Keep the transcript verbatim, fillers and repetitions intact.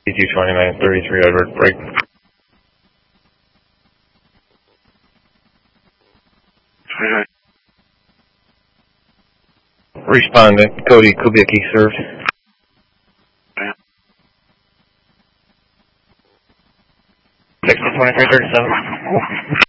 two twenty-nine thirty-three Edward, break. Respondent, Cody Kubicki served. sixty twenty-three thirty-seven.